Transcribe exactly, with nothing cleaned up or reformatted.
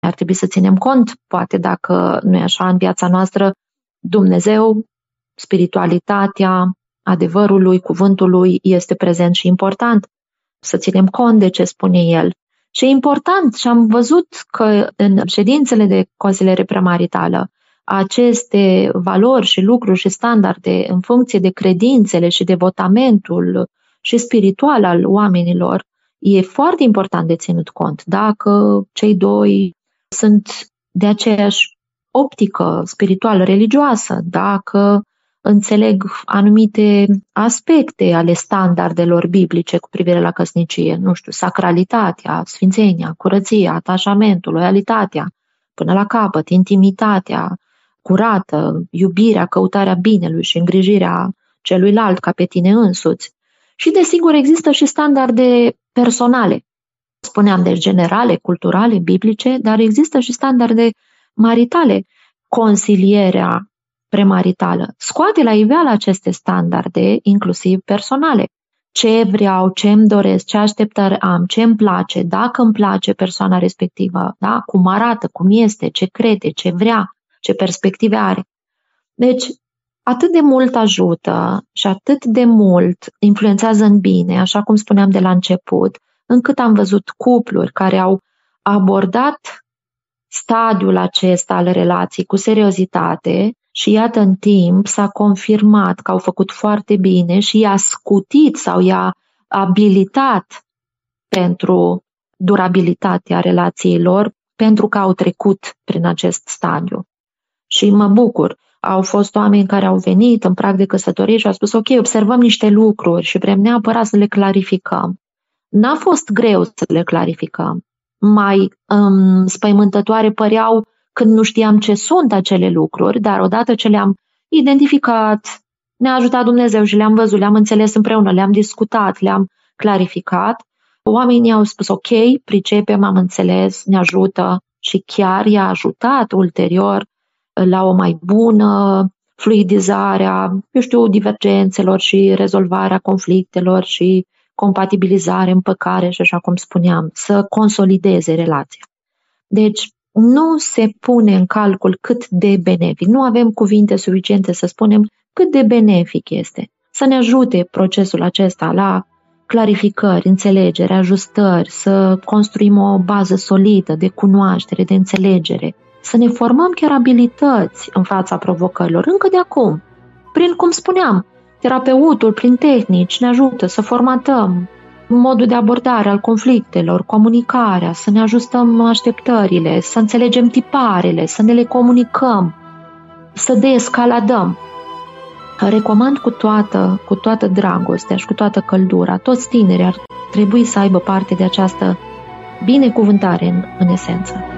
ar trebui să ținem cont, poate dacă nu e așa în viața noastră, Dumnezeu, spiritualitatea, adevărul lui, cuvântul lui este prezent și important. Să ținem cont de ce spune el. Și e important, și am văzut că în ședințele de consiliere premaritală, aceste valori și lucruri și standarde în funcție de credințele și devotamentul și spiritual al oamenilor, e foarte important de ținut cont. Dacă cei doi sunt de aceeași optică spirituală religioasă, dacă înțeleg anumite aspecte ale standardelor biblice cu privire la căsnicie, nu știu, sacralitatea, sfințenia, curăția, atașamentul, loialitatea, până la capăt, intimitatea curată, iubirea, căutarea binelui și îngrijirea celuilalt ca pe tine însuți. Și desigur există și standarde personale, spuneam deci generale, culturale, biblice, dar există și standarde maritale. Consilierea premaritală scoate la iveală aceste standarde, inclusiv personale. Ce vreau, ce îmi doresc, ce așteptări am, ce îmi place, dacă îmi place persoana respectivă, da? Cum arată, cum este, ce crede, ce vrea, ce perspective are. Deci, atât de mult ajută și atât de mult influențează în bine, așa cum spuneam de la început, încât am văzut cupluri care au abordat stadiul acesta al relației cu seriozitate și iată în timp s-a confirmat că au făcut foarte bine și i-a scutit sau i-a abilitat pentru durabilitatea relației lor, pentru că au trecut prin acest stadiu. Și mă bucur, au fost oameni care au venit în prag de căsătorie și au spus ok, observăm niște lucruri și vrem neapărat să le clarificăm. N-a fost greu să le clarificăm. Mai um, spăimântătoare păreau când nu știam ce sunt acele lucruri, dar odată ce le-am identificat, ne-a ajutat Dumnezeu și le-am văzut, le-am înțeles împreună, le-am discutat, le-am clarificat, oamenii au spus ok, pricepem, am înțeles, ne ajută și chiar i-a ajutat ulterior la o mai bună fluidizare a, eu știu, divergențelor și rezolvarea conflictelor și compatibilizare, împăcare și așa cum spuneam, să consolideze relația. Deci nu se pune în calcul cât de benefic. Nu avem cuvinte suficiente să spunem cât de benefic este. Să ne ajute procesul acesta la clarificări, înțelegere, ajustări, să construim o bază solidă de cunoaștere, de înțelegere, să ne formăm chiar abilități în fața provocărilor, încă de acum. Prin, cum spuneam, terapeutul, prin tehnici, ne ajută să formatăm modul de abordare al conflictelor, comunicarea, să ne ajustăm așteptările, să înțelegem tiparele, să ne le comunicăm, să deescaladăm. Recomand cu toată, cu toată dragostea și cu toată căldura, toți tinerii ar trebui să aibă parte de această binecuvântare în, în esență.